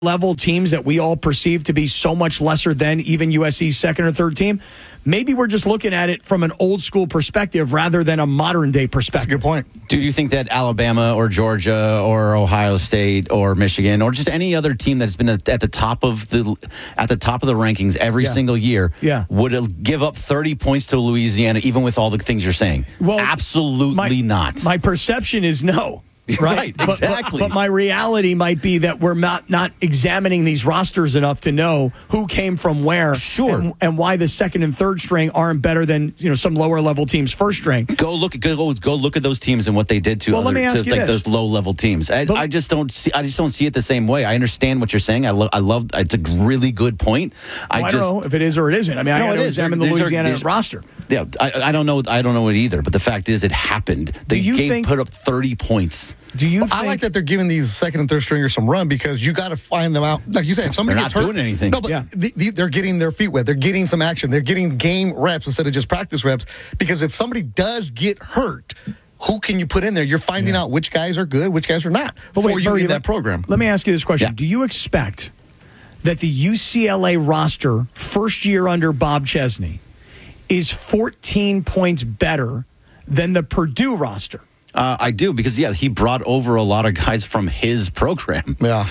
level teams that we all perceive to be so much lesser than even USC's second or third team, maybe we're just looking at it from an old school perspective rather than a modern day perspective. That's a good point. Do you think that Alabama or Georgia or Ohio State or Michigan or just any other team that's been at the top of the rankings every single year would give up 30 points to Louisiana even with all the things you're saying? Well, absolutely not. My perception is no. Right, exactly. But my reality might be that we're not examining these rosters enough to know who came from where, and why the second and third string aren't better than some lower level teams' first string. Go look at those teams and what they did to those low level teams. I just don't see it the same way. I understand what you're saying. I love. It's a really good point. I don't know if it is or it isn't. I mean, I got to examine the Louisiana roster. Yeah, I don't know. I don't know it either. But the fact is, it happened. They put up 30 points. I like that they're giving these second and third stringers some run because you got to find them out. Like you said, if somebody gets hurt, they're not doing anything. No, but they're getting their feet wet. They're getting some action. They're getting game reps instead of just practice reps. Because if somebody does get hurt, who can you put in there? You're finding out which guys are good, which guys are not before you in that program. Let me ask you this question. Yeah. Do you expect that the UCLA roster, first year under Bob Chesney, is 14 points better than the Purdue roster? I do, because, he brought over a lot of guys from his program. Yeah.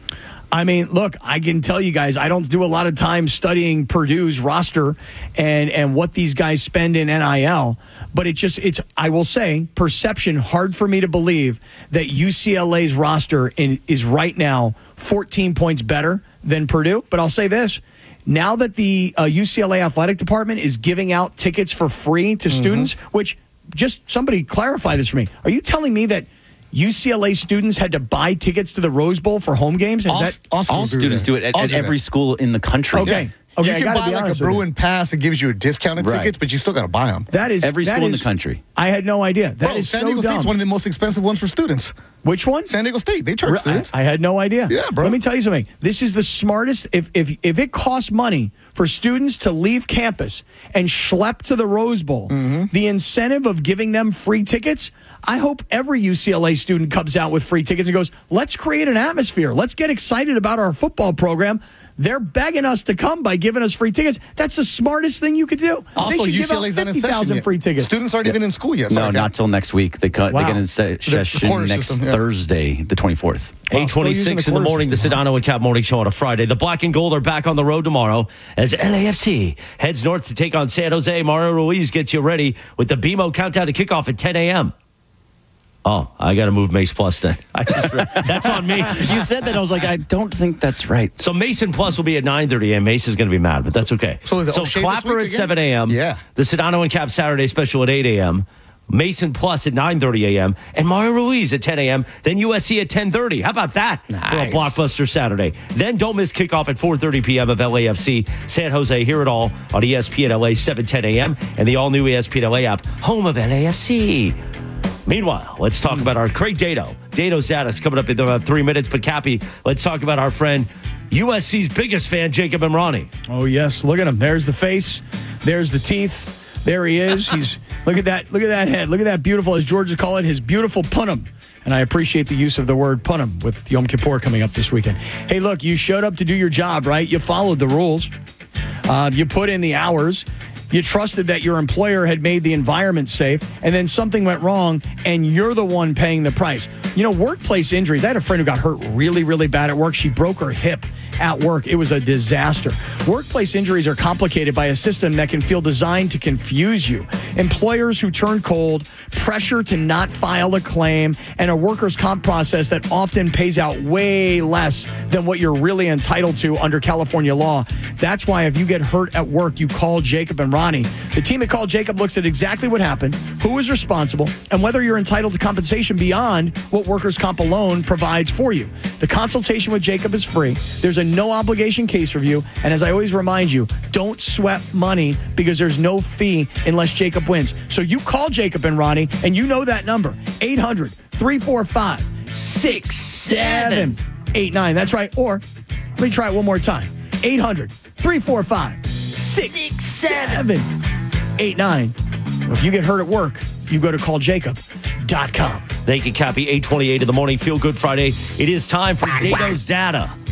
I mean, look, I can tell you guys, I don't do a lot of time studying Purdue's roster and what these guys spend in NIL, but it's I will say, perception, hard for me to believe that UCLA's roster is right now 14 points better than Purdue. But I'll say this. Now that the UCLA athletic department is giving out tickets for free to students, which... Just somebody clarify this for me. Are you telling me that UCLA students had to buy tickets to the Rose Bowl for home games? All students do it at every school in the country. Okay. You can buy like a Bruin pass that gives you a discounted tickets, but you still got to buy them. That is every school in the country. I had no idea. That is San Diego State's one of the most expensive ones for students. Which one? San Diego State. They charge students. I had no idea. Yeah, bro. Let me tell you something. This is the smartest. If it costs money for students to leave campus and schlep to the Rose Bowl, the incentive of giving them free tickets, I hope every UCLA student comes out with free tickets and goes, let's create an atmosphere. Let's get excited about our football program. They're begging us to come by giving us free tickets. That's the smartest thing you could do. Also, UCLA's not in session yet. Free tickets. Students aren't even in school yet. No, not till next week. They get in session next Thursday, the 24th. 8:26 in the morning, the Sedano and Cap Morning Show on a Friday. The Black and Gold are back on the road tomorrow as LAFC heads north to take on San Jose. Mario Ruiz gets you ready with the BMO countdown to kickoff at 10 a.m. Oh, I got to move Mace Plus then. That's on me. You said that. I was like, I don't think that's right. So Mason Plus will be at 9:30 a.m. Mace is going to be mad, but that's okay. So is it O'Shea Clapper at 7 a.m. Yeah. The Sedano and Cap Saturday special at 8 a.m. Mason Plus at 9:30 a.m. and Mario Ruiz at 10 a.m. Then USC at 10:30. How about that for a blockbuster Saturday? Then don't miss kickoff at 4:30 p.m. of LAFC San Jose. Hear it all on ESPN LA 7:10 a.m. and the all-new ESPN LA app, home of LAFC. Meanwhile, let's talk about our Craig Dado. Dado's status coming up in about 3 minutes. But Cappy, let's talk about our friend, USC's biggest fan, Jacob Emrani. Oh yes, look at him. There's the face. There's the teeth. There he is. He's look at that. Look at that head. Look at that beautiful, as Georges call it, his beautiful punum. And I appreciate the use of the word punum with Yom Kippur coming up this weekend. Hey, look, you showed up to do your job, right? You followed the rules. You put in the hours. You trusted that your employer had made the environment safe, and then something went wrong, and you're the one paying the price. Workplace injuries. I had a friend who got hurt really, really bad at work. She broke her hip at work. It was a disaster. Workplace injuries are complicated by a system that can feel designed to confuse you. Employers who turn cold, pressure to not file a claim, and a workers' comp process that often pays out way less than what you're really entitled to under California law. That's why if you get hurt at work, you call Jacob and Ronnie. The team at Call Jacob looks at exactly what happened, who was responsible, and whether you're entitled to compensation beyond what workers' comp alone provides for you. The consultation with Jacob is free. There's a no-obligation case review, and as I always remind you, don't sweat money because there's no fee unless Jacob wins. So you call Jacob and Ronnie, and you know that number, 800-345-6789. That's right. Or let me try it one more time, 800-345-6789. If you get hurt at work, you go to calljacob.com. Thank you, Cappy. 8:28 in the morning. Feel Good Friday. It is time for Dado's Data.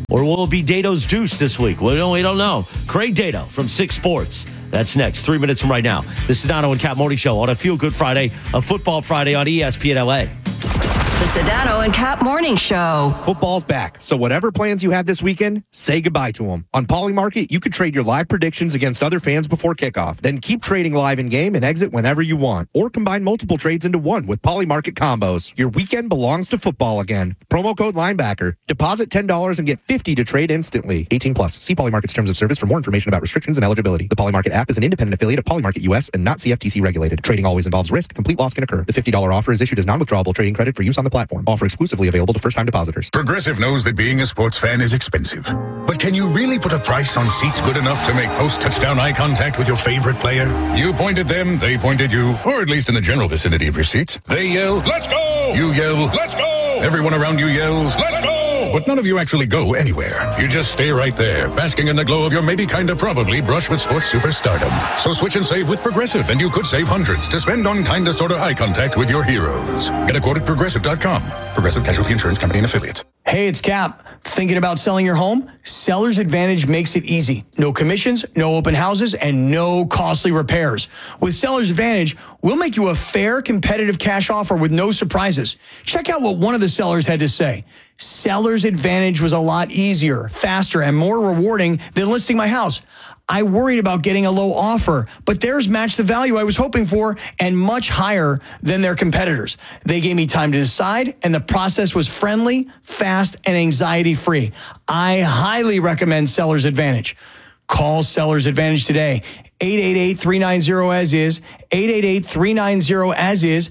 Or will it be Dato's Deuce this week? We don't know. Craig Dato from 6 Sports. That's next, 3 minutes from right now. The Sedano and Cap Morning Show on a Feel Good Friday, a Football Friday on ESPN LA. The Sedano and Cap Morning Show. Football's back, so whatever plans you had this weekend, say goodbye to them. On Polymarket, you could trade your live predictions against other fans before kickoff. Then keep trading live in-game and exit whenever you want. Or combine multiple trades into one with Polymarket combos. Your weekend belongs to football again. Promo code Linebacker. Deposit $10 and get $50 to trade instantly. 18 plus. See Polymarket's terms of service for more information about restrictions and eligibility. The Polymarket app is an independent affiliate of Polymarket US and not CFTC regulated. Trading always involves risk. Complete loss can occur. The $50 offer is issued as non-withdrawable trading credit for use on the platform. Offer exclusively available to first-time depositors. Progressive knows that being a sports fan is expensive. But can you really put a price on seats good enough to make post-touchdown eye contact with your favorite player? You point at them, they point at you, or at least in the general vicinity of your seats. They yell, "Let's go!" You yell, "Let's go!" Everyone around you yells, "Let's go!" But none of you actually go anywhere. You just stay right there, basking in the glow of your maybe kinda probably brush with sports superstardom. So switch and save with Progressive, and you could save hundreds to spend on kinda sorta eye contact with your heroes. Get a quote at Progressive.com. Progressive Casualty Insurance Company and Affiliates. Hey, it's Cap. Thinking about selling your home? Seller's Advantage makes it easy. No commissions, no open houses, and no costly repairs. With Seller's Advantage, we'll make you a fair, competitive cash offer with no surprises. Check out what one of the sellers had to say. Seller's Advantage was a lot easier, faster, and more rewarding than listing my house. I worried about getting a low offer, but theirs matched the value I was hoping for and much higher than their competitors. They gave me time to decide, and the process was friendly, fast, and anxiety-free. I highly recommend Seller's Advantage. Call Seller's Advantage today. 888-390-AS-IS, 888-390-AS-IS,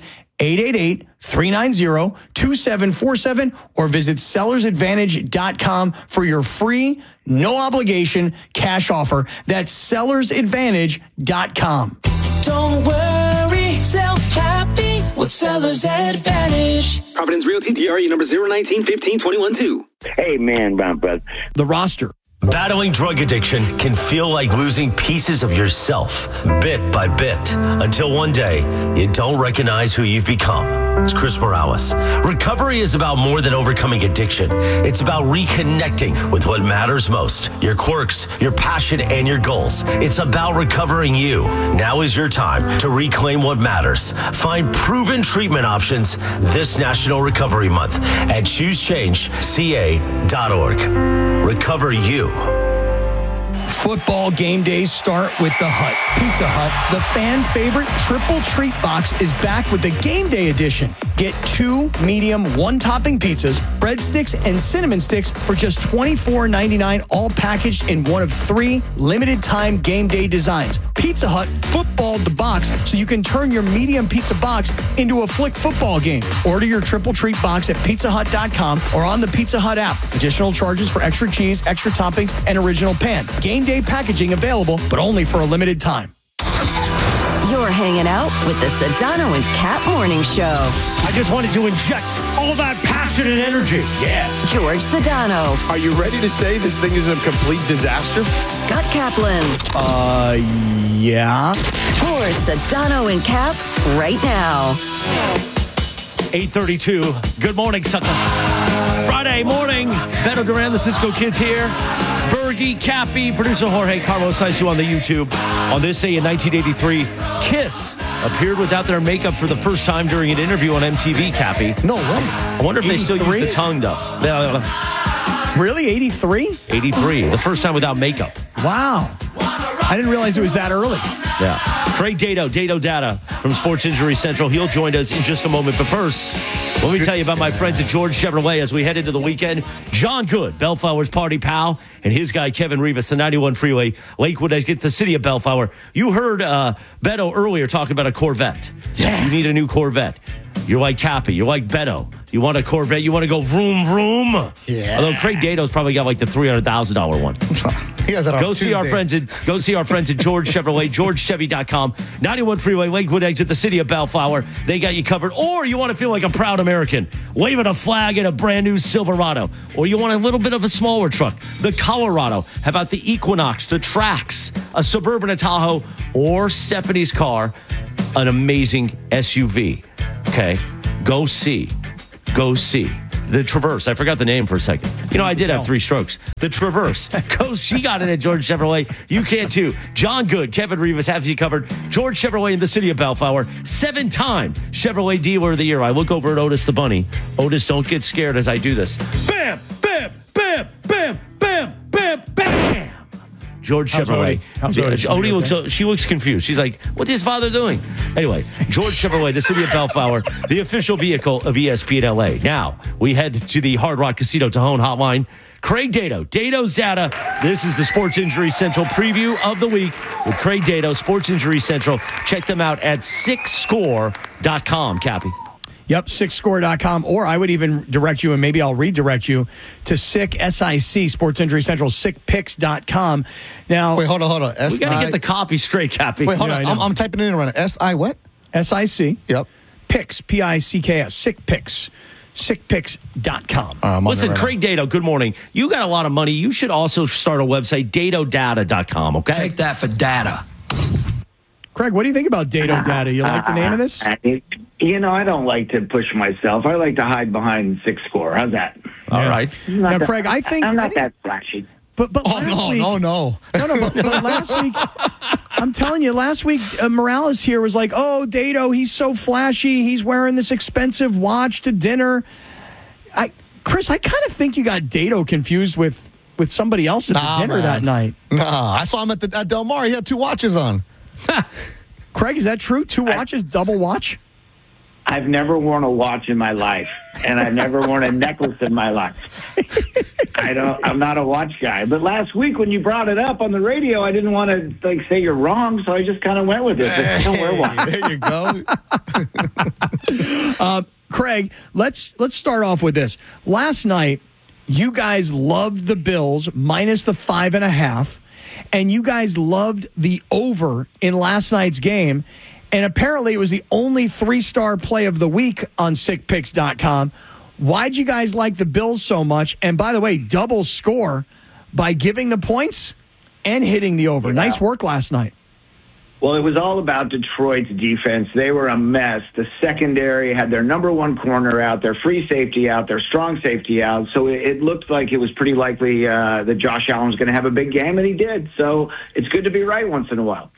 888-390-2747, or visit sellersadvantage.com for your free, no obligation cash offer. That's sellersadvantage.com. Don't worry, sell happy with Seller's Advantage. Providence Realty, DRE number 019-15-21-2. Hey, man, brother. The roster. Battling drug addiction can feel like losing pieces of yourself, bit by bit, until one day you don't recognize who you've become. It's Chris Morales. Recovery is about more than overcoming addiction. It's about reconnecting with what matters most, your quirks, your passion, and your goals. It's about recovering you. Now is your time to reclaim what matters. Find proven treatment options this National Recovery Month at ChooseChangeCA.org. Recover you. Football game days start with the Hut. Pizza Hut, the fan favorite triple treat box, is back with the game day edition. Get 2 medium, 1-topping pizzas, breadsticks, and cinnamon sticks for just $24.99, all packaged in one of 3 limited-time game day designs. Pizza Hut footballed the box so you can turn your medium pizza box into a flick football game. Order your triple treat box at pizzahut.com or on the Pizza Hut app. Additional charges for extra cheese, extra toppings, and original pan. Game day packaging available, but only for a limited time. You're hanging out with the Sedano and Cap Morning Show. I just wanted to inject all that passion and energy. Yeah. George Sedano. Are you ready to say this thing is a complete disaster? Scott Kaplan. Yeah. More Sedano and Cap right now. 8:32. Good morning, sucker. Friday morning. Beto Duran, the Cisco Kids here. Bergie, Cappy, producer Jorge Carlos Saizu on the YouTube. On this day in 1983, Kiss appeared without their makeup for the first time during an interview on MTV, Cappy. No way. I wonder if they still use the tongue, though. Really? 83? 83. The first time without makeup. Wow. I didn't realize it was that early. Yeah. Craig Dato Data from Sports Injury Central. He'll join us in just a moment. But first, let me tell you about my friends at George Chevrolet as we head into the weekend. John Good, Bellflower's party pal, and his guy Kevin Rivas, the 91 Freeway, Lakewood, gets the city of Bellflower. You heard Beto earlier talking about a Corvette. Yeah. You need a new Corvette. You're like Cappy. You're like Beto. You want a Corvette. You want to go vroom, vroom. Yeah. Although Craig Dato's probably got like the $300,000 one. He has that on Go see our friends at George Chevrolet, GeorgeChevy.com. 91 Freeway, Lakewood exit, the city of Bellflower. They got you covered. Or you want to feel like a proud American, waving a flag in a brand new Silverado. Or you want a little bit of a smaller truck, the Colorado. How about the Equinox, the Trax, a Suburban, a Tahoe, or Stephanie's car, an amazing SUV. Okay, go see The Traverse. I forgot the name for a second. You know, I did have 3 strokes. The Traverse. She got it at George Chevrolet. You can too. John Good, Kevin Rivas have you covered. George Chevrolet in the city of Bellflower. 7-time Chevrolet Dealer of the Year. I look over at Otis the Bunny. Otis, don't get scared as I do this. Bam, bam, bam, bam, bam, bam, bam. George Chevrolet. Odie looks, she looks confused. She's like, what's his father doing? Anyway, George Chevrolet, the city of Bellflower, the official vehicle of ESPN LA. Now, we head to the Hard Rock Casino Tejon hotline. Craig Dato, Dato's Data. This is the Sports Injury Central preview of the week with Craig Dato, Sports Injury Central. Check them out at 6score.com, Cappy. Yep, 6score.com, or I would even direct you, and maybe I'll redirect you to SIC, S-I-C, Sports Injury Central, SICPicks.com. Now, wait, hold on. We got to get the copy straight, Cappy. Wait, hold on. I'm typing it in right now. S-I what? S-I-C. Yep. Picks, P-I-C-K-S, SICPicks. SICPicks.com. Listen, right Craig Dato, good morning. You got a lot of money. You should also start a website, datodata.com, okay? Take that for data. Craig, what do you think about Dato Data? You like the name of this? You know, I don't like to push myself. I like to hide behind 6score. How's that? All right. Now, Craig, I'm not that flashy. But last week, no. But last week, I'm telling you, last week Morales here was like, "Oh, Dato, he's so flashy. He's wearing this expensive watch to dinner." Chris, I kind of think you got Dato confused with somebody else at the dinner that night. Nah, I saw him at Del Mar. He had 2 watches on. Craig, is that true? 2 watches, double watch? I've never worn a watch in my life, and I've never worn a necklace in my life. I'm not a watch guy. But last week when you brought it up on the radio, I didn't want to say you're wrong, so I just kind of went with it. I don't wear one. There you go. Craig, let's start off with this. Last night, you guys loved the Bills minus the 5.5, and you guys loved the over in last night's game. And apparently it was the only 3-star play of the week on SICPicks.com. Why'd you guys like the Bills so much? And by the way, double score by giving the points and hitting the over. Yeah. Nice work last night. Well, it was all about Detroit's defense. They were a mess. The secondary had their number 1 corner out, their free safety out, their strong safety out. So it looked like it was pretty likely that Josh Allen was going to have a big game, and he did. So it's good to be right once in a while.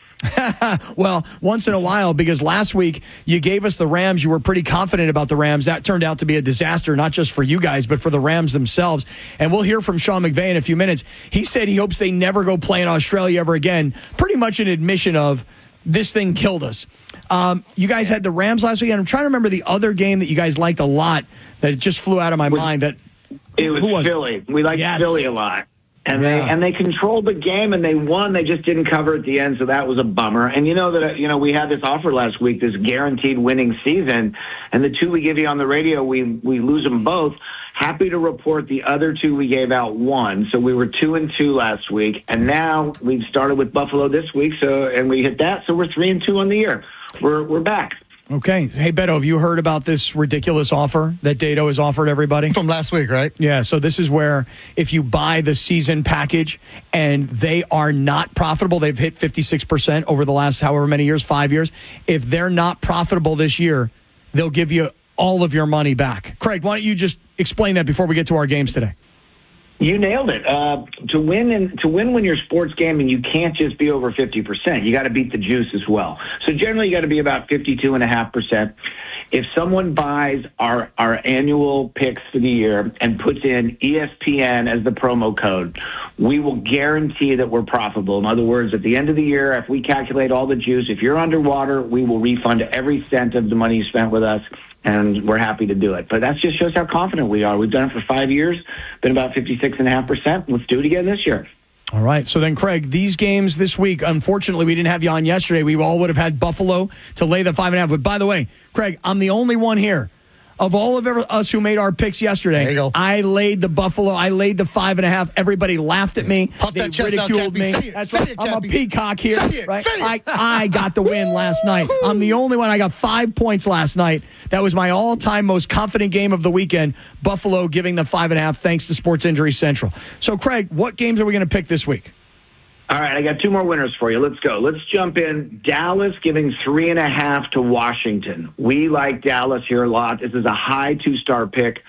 Well, once in a while, because last week you gave us the Rams. You were pretty confident about the Rams. That turned out to be a disaster, not just for you guys, but for the Rams themselves. And we'll hear from Sean McVay in a few minutes. He said he hopes they never go play in Australia ever again. Pretty much an admission of this thing killed us. You guys had the Rams last week, and I'm trying to remember the other game that you guys liked a lot that just flew out of my mind. It was Philly. We liked Philly a lot. And they controlled the game and they won. They just didn't cover at the end, so that was a bummer. And we had this offer last week, this guaranteed winning season, and the 2 we give you on the radio, we lose them both. Happy to report the other 2 we gave out won. So we were 2-2 last week, and now we've started with Buffalo this week. And we hit that, so we're 3-2 on the year. We're back. Okay. Hey, Beto, have you heard about this ridiculous offer that Dato has offered everybody? From last week, right? Yeah, so this is where if you buy the season package and they are not profitable, they've hit 56% over the last however many years, 5 years. If they're not profitable this year, they'll give you all of your money back. Craig, why don't you just explain that before we get to our games today? You nailed it. To win when you're sports gaming, you can't just be over 50%. You got to beat the juice as well. So generally, you got to be about 52.5%. If someone buys our annual picks for the year and puts in ESPN as the promo code, we will guarantee that we're profitable. In other words, at the end of the year, if we calculate all the juice, if you're underwater, we will refund every cent of the money you spent with us. And we're happy to do it. But that just shows how confident we are. We've done it for 5 years, been about 56.5%. Let's do it again this year. All right. So then, Craig, these games this week, unfortunately, we didn't have you on yesterday. We all would have had Buffalo to lay the 5.5. But by the way, Craig, I'm the only one here. Of all of us who made our picks yesterday, I laid the Buffalo. I laid the 5.5. Everybody laughed at me. Puff they that chest ridiculed out, me. That's right. I'm a peacock here. Right? Say it. I got the win last night. I'm the only one. I got 5 points last night. That was my all-time most confident game of the weekend. Buffalo giving the 5.5 thanks to Sports Injury Central. So, Craig, what games are we going to pick this week? All right, I got 2 more winners for you. Let's go. Let's jump in. Dallas giving 3.5 to Washington. We like Dallas here a lot. This is a high 2-star pick.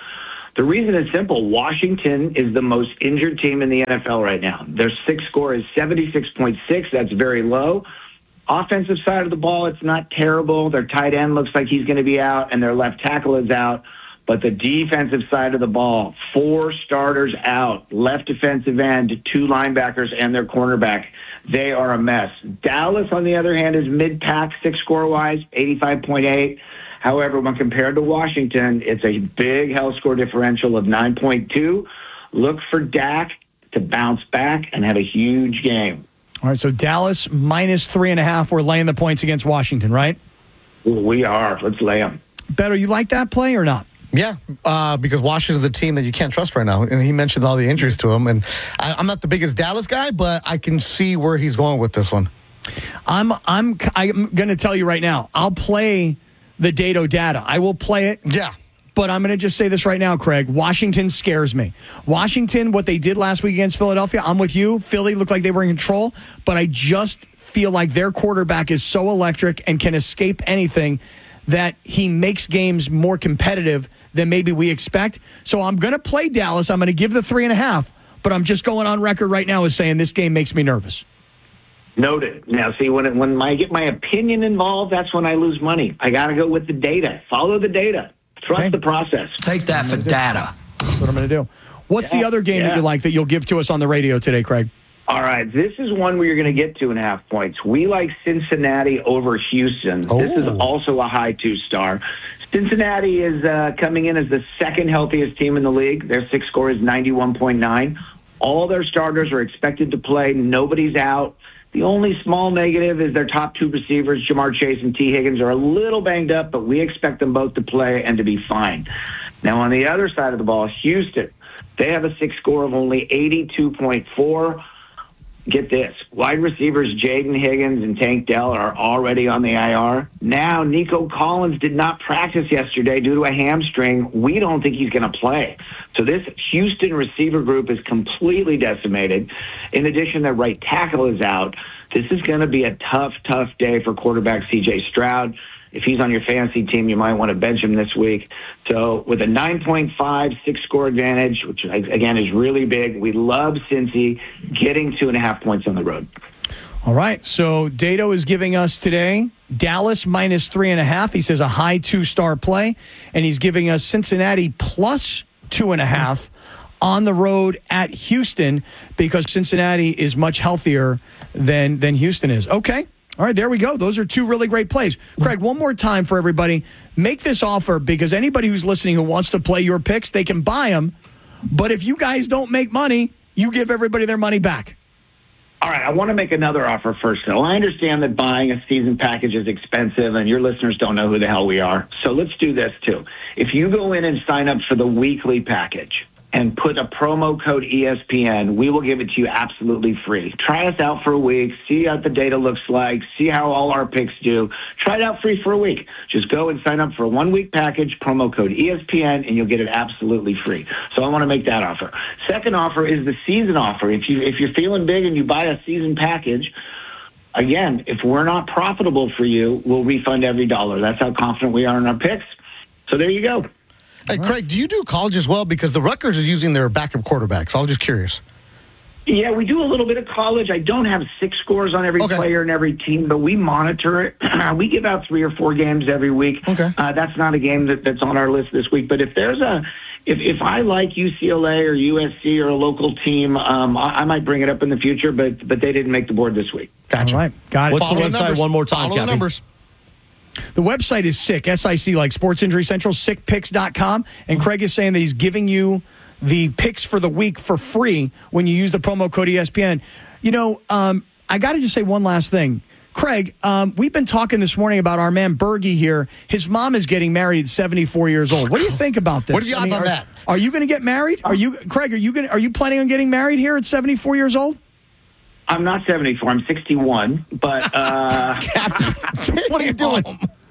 The reason is simple. Washington is the most injured team in the NFL right now. Their 6 score is 76.6. That's very low. Offensive side of the ball, it's not terrible. Their tight end looks like he's going to be out, and their left tackle is out. But the defensive side of the ball, 4 starters out, left defensive end, 2 linebackers, and their cornerback. They are a mess. Dallas, on the other hand, is mid-pack 6 score-wise, 85.8. However, when compared to Washington, it's a big health score differential of 9.2. Look for Dak to bounce back and have a huge game. All right, so Dallas minus 3.5. We're laying the points against Washington, right? We are. Let's lay them. Better, you like that play or not? Yeah, because Washington's a team that you can't trust right now. And he mentioned all the injuries to him. And I'm not the biggest Dallas guy, but I can see where he's going with this one. I'm going to tell you right now, I'll play the Dato data. I will play it. Yeah. But I'm going to just say this right now, Craig. Washington scares me. Washington, what they did last week against Philadelphia, I'm with you. Philly looked like they were in control, but I just feel like their quarterback is so electric and can escape anything that he makes games more competitive than maybe we expect. So I'm going to play Dallas. I'm going to give the 3.5, but I'm just going on record right now as saying this game makes me nervous. Noted. Now, see, when I get my opinion involved, that's when I lose money. I got to go with the data. Follow the data. Trust the process. Take that for data. That's what I'm going to do. What's the other game that you like that you'll give to us on the radio today, Craig? All right, this is one where you're going to get 2.5 points. We like Cincinnati over Houston. This is also a high 2-star. Cincinnati is coming in as the second healthiest team in the league. Their 6 score is 91.9. All their starters are expected to play. Nobody's out. The only small negative is their top 2 receivers, Jamar Chase and T. Higgins, are a little banged up, but we expect them both to play and to be fine. Now, on the other side of the ball, Houston, they have a 6 score of only 82.4. Get this. Wide receivers Jaden Higgins and Tank Dell are already on the IR. Now, Nico Collins did not practice yesterday due to a hamstring. We don't think he's going to play. So this Houston receiver group is completely decimated. In addition, their right tackle is out. This is going to be a tough day for quarterback C.J. Stroud. If he's on your fantasy team, you might want to bench him this week. So with a 9.5, 6-score advantage, which, again, is really big, we love Cincy getting 2.5 points on the road. All right, so Dato is giving us today Dallas minus 3.5. He says a high 2-star play, and he's giving us Cincinnati plus 2.5 on the road at Houston because Cincinnati is much healthier than Houston is. Okay. All right, there we go. Those are 2 really great plays. Craig, one more time for everybody. Make this offer because anybody who's listening who wants to play your picks, they can buy them. But if you guys don't make money, you give everybody their money back. All right, I want to make another offer first, though. I understand that buying a season package is expensive, and your listeners don't know who the hell we are. So let's do this, too. If you go in and sign up for the weekly package and put a promo code ESPN, we will give it to you absolutely free. Try us out for a week, see what the data looks like, see how all our picks do. Try it out free for a week. Just go and sign up for a 1-week package, promo code ESPN, and you'll get it absolutely free. So I want to make that offer. Second offer is the season offer. If you're feeling big and you buy a season package, again, if we're not profitable for you, we'll refund every dollar. That's how confident we are in our picks. So there you go. Hey, Craig, do you do college as well? Because the Rutgers is using their backup quarterback, so I was just curious. Yeah, we do a little bit of college. I don't have 6 scores on every player and every team, but we monitor it. We give out 3 or 4 games every week. Okay. That's not a game that's on our list this week. But if there's if I like UCLA or USC or a local team, I might bring it up in the future, but they didn't make the board this week. Gotcha. All right. Got it. What's the website one more time, Follow the numbers. The website is SICK, S-I-C, like Sports Injury Central, sickpicks.com. And Craig is saying that he's giving you the picks for the week for free when you use the promo code ESPN. You know, I got to just say one last thing. Craig, we've been talking this morning about our man Bergie here. His mom is getting married at 74 years old. What do you think about this? What are the odds on that? Are you going to get married? Craig, are you planning on getting married here at 74 years old? I'm not 74. I'm 61. But what are you doing?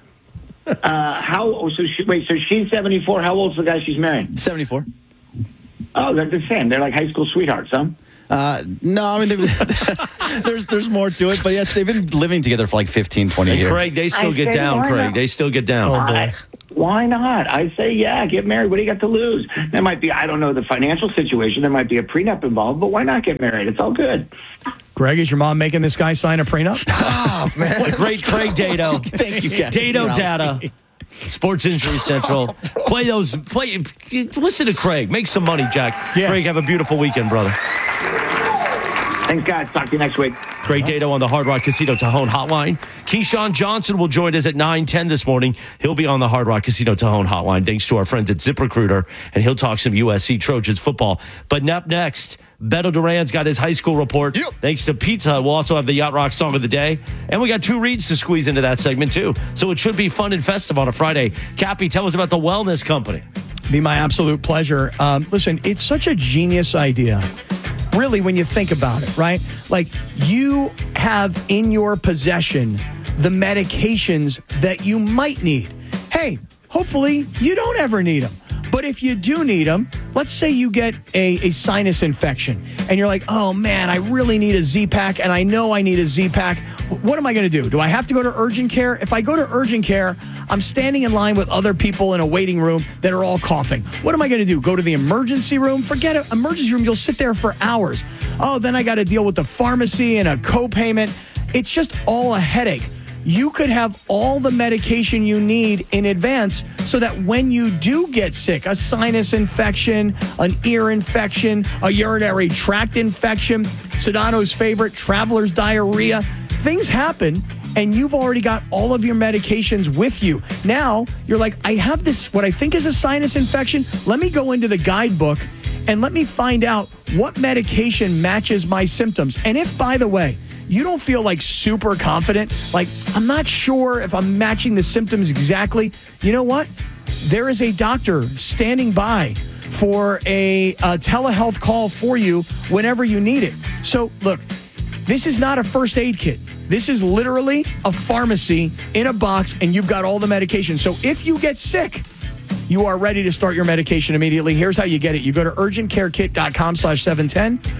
So she's 74. How old's the guy she's marrying? 74. Oh, they're the same. They're like high school sweethearts, huh? No, I mean, there's more to it, but yes, they've been living together for like 15, 20 years. Craig, they still get down, Craig. They still get down. Oh, boy. Why not? I say, yeah, get married. What do you got to lose? There might be, I don't know, the financial situation. There might be a prenup involved, but why not get married? It's all good. Greg, is your mom making this guy sign a prenup? Stop, man. What a great Craig Dado. Thank you, Captain. Dado data. Sports Injury Central. Listen to Craig. Make some money, Jack. Yeah. Craig, have a beautiful weekend, brother. Thanks, guys. Talk to you next week. Great Dado on the Hard Rock Casino Tejon hotline. Keyshawn Johnson will join us at 9:10 this morning. He'll be on the Hard Rock Casino Tejon hotline thanks to our friends at ZipRecruiter, and he'll talk some USC Trojans football. But up next, Beto Duran's got his high school report. Yep. Thanks to Pizza Hut, we'll also have the Yacht Rock Song of the Day. And we got 2 reads to squeeze into that segment, too. So it should be fun and festive on a Friday. Cappy, tell us about the Wellness Company. Be my absolute pleasure. Listen, it's such a genius idea. Really, when you think about it, right? Like, you have in your possession the medications that you might need. Hey, hopefully you don't ever need them. But if you do need them, let's say you get a sinus infection and you're like, oh man, I really need a Z-Pack and I know I need a Z-Pack. What am I going to do? Do I have to go to urgent care? If I go to urgent care, I'm standing in line with other people in a waiting room that are all coughing. What am I going to do? Go to the emergency room? Forget it. Emergency room, you'll sit there for hours. Oh, then I got to deal with the pharmacy and a co-payment. It's just all a headache. You could have all the medication you need in advance so that when you do get sick, a sinus infection, an ear infection, a urinary tract infection, Sedano's favorite, traveler's diarrhea, things happen and you've already got all of your medications with you. Now you're like, I have this, what I think is a sinus infection. Let me go into the guidebook and let me find out what medication matches my symptoms. And if, by the way, you don't feel like super confident, like I'm not sure if I'm matching the symptoms exactly, you know what? There is a doctor standing by for a telehealth call for you whenever you need it. So look, this is not a first aid kit. This is literally a pharmacy in a box and you've got all the medication. So if you get sick, you are ready to start your medication immediately. Here's how you get it. You go to urgentcarekit.com/710,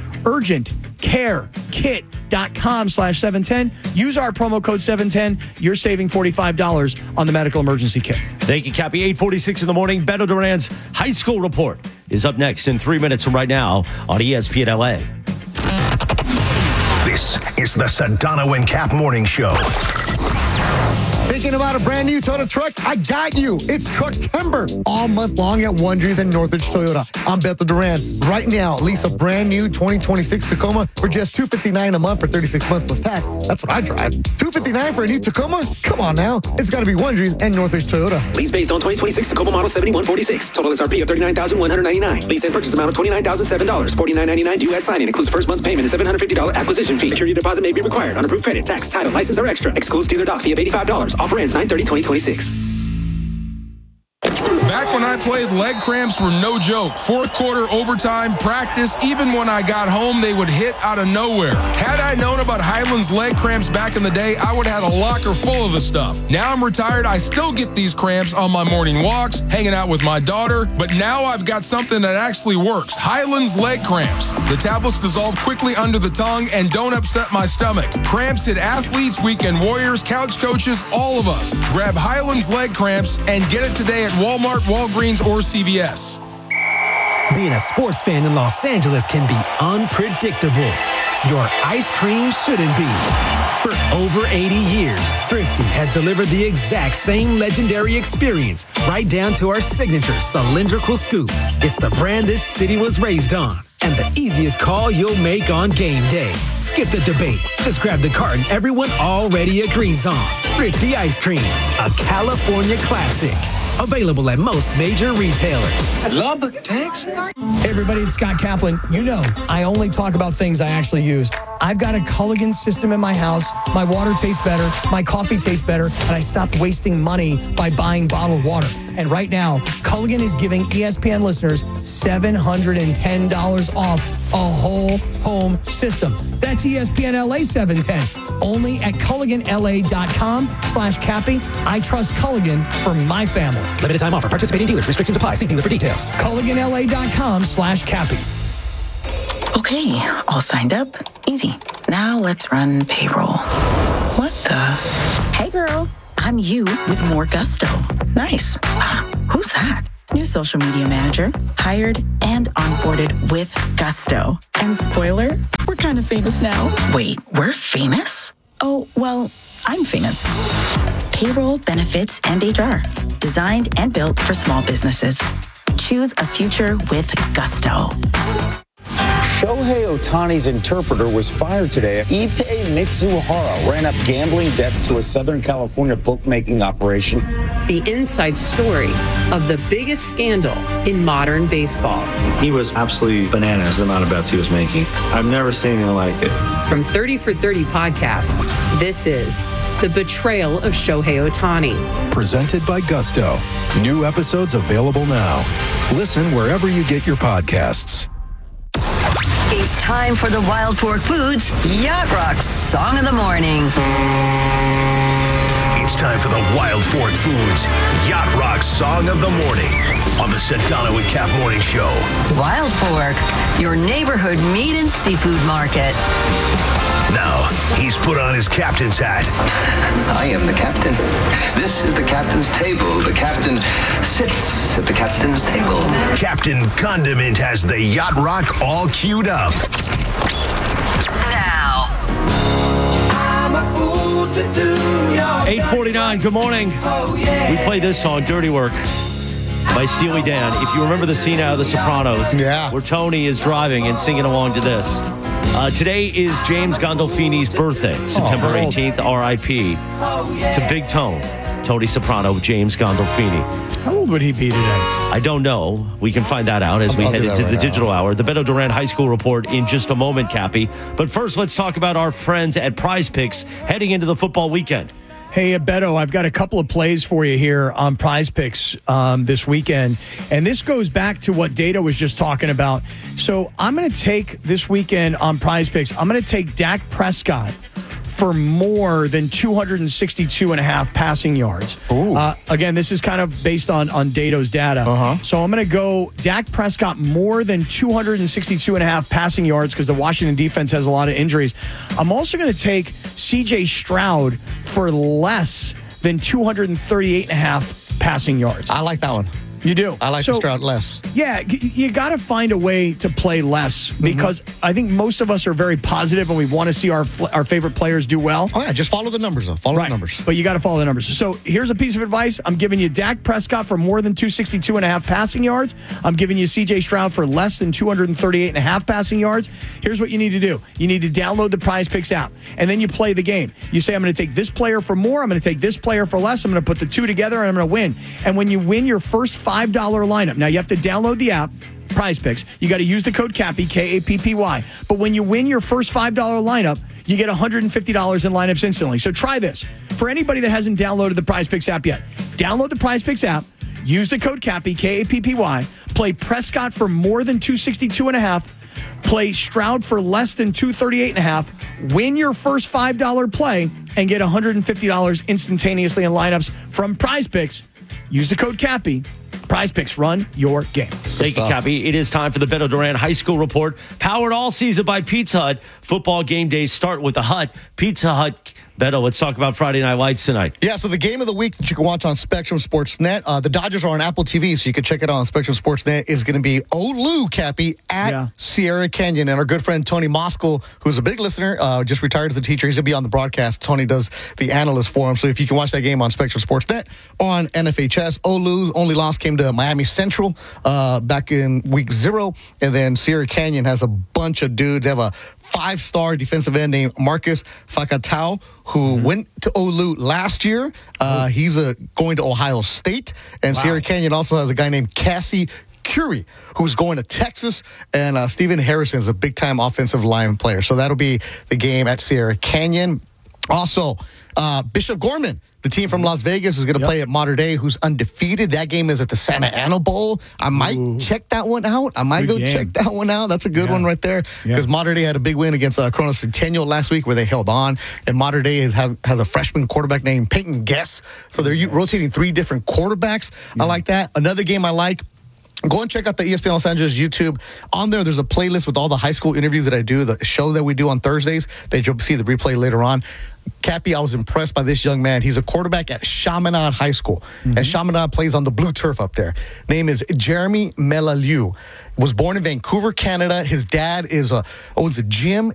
urgentcarekit.com/710. Use our promo code 710. You're saving $45 on the medical emergency kit. Thank you, Cappy. 8:46 in the morning. Beto Duran's high school report is up next in 3 minutes from right now on ESPN LA. This is the Sedano and Cap Morning Show. Thinking about a brand new Toyota truck? I got you. It's Truck Timber all month long at Wondries and Northridge Toyota. I'm Beto Duran. Right now, lease a brand new 2026 Tacoma for just $259 a month for 36 months plus tax. That's what I drive. $259 for a new Tacoma? Come on now. It's got to be Wondries and Northridge Toyota. Lease based on 2026 Tacoma model 7146. Total SRP of $39,199. Lease and purchase amount of $29,007. $49.99 due at signing. Includes first month's payment and $750 acquisition fee. Maturity deposit may be required. Unapproved credit, tax, title, license, or extra. Excludes dealer dock fee of $85. Offer ends 9/30/2026. Back when I played, leg cramps were no joke. Fourth quarter, overtime, practice, even when I got home, they would hit out of nowhere. Had I known about Highland's leg cramps back in the day, I would have had a locker full of the stuff. Now I'm retired, I still get these cramps on my morning walks, hanging out with my daughter, but now I've got something that actually works. Highland's leg cramps. The tablets dissolve quickly under the tongue and don't upset my stomach. Cramps hit athletes, weekend warriors, couch coaches, all of us. Grab Highland's leg cramps and get it today at Walmart, Walgreens, or CVS. Being a sports fan in Los Angeles can be unpredictable. Your ice cream shouldn't be. For over 80 years, Thrifty has delivered the exact same legendary experience, right down to our signature cylindrical scoop. It's the brand this city was raised on, and the easiest call you'll make on game day. Skip the debate. Just grab the carton everyone already agrees on. Thrifty Ice Cream, a California classic. Available at most major retailers. Lubbock, Texas. Hey everybody, it's Scott Kaplan. You know, I only talk about things I actually use. I've got a Culligan system in my house. My water tastes better. My coffee tastes better. And I stopped wasting money by buying bottled water. And right now, Culligan is giving ESPN listeners $710 off a whole home system. That's ESPN LA 710. Only at CulliganLA.com/Cappy. I trust Culligan for my family. Limited time offer. Participating dealers. Restrictions apply. See dealer for details. CulliganLA.com/Cappy. Okay, all signed up. Easy. Now let's run payroll. What the? Hey girl, I'm you with more gusto. Nice. Who's that? New social media manager, hired and onboarded with gusto. And spoiler, we're kind of famous now. Wait, we're famous? Oh, well, I'm famous. Payroll, benefits, and HR. Designed and built for small businesses. Choose a future with gusto. Shohei Ohtani's interpreter was fired today. Ippei Mitsuhara ran up gambling debts to a Southern California bookmaking operation. The inside story of the biggest scandal in modern baseball. He was absolutely bananas, the amount of bets he was making. I've never seen anything like it. From 30 for 30 podcasts, this is The Betrayal of Shohei Ohtani. Presented by Gusto. New episodes available now. Listen wherever you get your podcasts. It's time for the Wild Fork Foods Yacht Rock Song of the Morning. It's time for the Wild Fork Foods Yacht Rock Song of the Morning on the Sedano and Cap Morning Show. Wild Fork, your neighborhood meat and seafood market. Now, he's put on his captain's hat. I am the captain. This is the captain's table. The captain sits at the captain's table. Captain Condiment has the Yacht Rock all queued up. Now. I'm a fool to do your 8:49, good morning. We play this song, Dirty Work, by Steely Dan. If you remember the scene out of The Sopranos, where Tony is driving and singing along to this. Today is James Gandolfini's birthday, September 18th, R.I.P. to Big Tone, Tony Soprano, James Gandolfini. How old would he be today? I don't know. We can find that out as we head into the digital hour. The Beto Duran High School report in just a moment, Cappy. But first, let's talk about our friends at Prize Picks heading into the football weekend. Hey, Beto, I've got a couple of plays for you here on Prize Picks this weekend. And this goes back to what Data was just talking about. So I'm going to take this weekend on Prize Picks, I'm going to take Dak Prescott for more than 262.5 passing yards. Again, this is kind of based on Dato's data. So I'm going to go Dak Prescott more than 262.5 passing yards because the Washington defense has a lot of injuries. I'm also going to take C.J. Stroud for less than 238.5 passing yards. I like that one. You do? I like the Stroud less. Yeah, you got to find a way to play less because I think most of us are very positive and we want to see our favorite players do well. Oh, yeah, just follow the numbers, though. Follow the numbers. But you got to follow the numbers. So here's a piece of advice. I'm giving you Dak Prescott for more than 262.5 passing yards. I'm giving you C.J. Stroud for less than 238.5 passing yards. Here's what you need to do. You need to download the Prize Picks app, and then you play the game. You say, I'm going to take this player for more. I'm going to take this player for less. I'm going to put the two together, and I'm going to win. And when you win your first $5 lineup, now you have to download the app, Prize Picks. You got to use the code CAPPY, K-A-P-P-Y. But when you win your first $5 lineup, you get $150 in lineups instantly. So try this. For anybody that hasn't downloaded the Prize Picks app yet, download the Prize Picks app, use the code CAPPY, K-A-P-P-Y, play Prescott for more than 262.5, play Stroud for less than 238.5, win your first $5 play, and get $150 instantaneously in lineups from Prize Picks. Use the code CAPPY. Prize Picks, run your game. Thank you, Cappy. It is time for the Beto Duran High School report, powered all season by Pizza Hut. Football game days start with the Hut. Pizza Hut. Beto, let's talk about Friday Night Lights tonight. Yeah, so the game of the week that you can watch on Spectrum Sportsnet, the Dodgers are on Apple TV, so you can check it out on Spectrum Sportsnet, is going to be Olu, Cappy, at Sierra Canyon. And our good friend Tony Moskal, who's a big listener, just retired as a teacher. He's going to be on the broadcast. Tony does the analyst for him. So if you can watch that game on Spectrum Sportsnet or on NFHS, Olu's only loss came to Miami Central back in week 0. And then Sierra Canyon has a bunch of dudes. They have a 5-star defensive end named Marcus Fakatau, who went to Olu last year. He's going to Ohio State. And Sierra Canyon also has a guy named Cassie Curie, who's going to Texas. And Steven Harrison is a big-time offensive line player. So that'll be the game at Sierra Canyon. Also, Bishop Gorman, the team from Las Vegas, is going to play at Mater Dei, who's undefeated. That game is at the Santa Ana Bowl. I might check that one out. Check that one out. That's a good one right there. Because Mater Dei had a big win against Corona Centennial last week where they held on. And Mater Dei has a freshman quarterback named Peyton Guess. So they're rotating 3 different quarterbacks. I like that. Another game I like Go and check out the ESPN Los Angeles YouTube. On there, there's a playlist with all the high school interviews that I do, the show that we do on Thursdays, that you'll see the replay later on. Cappy, I was impressed by this young man. He's a quarterback at Chaminade High School. And Chaminade plays on the blue turf up there. Name is Jeremy Melaliu. Was born in Vancouver, Canada. His dad owns a gym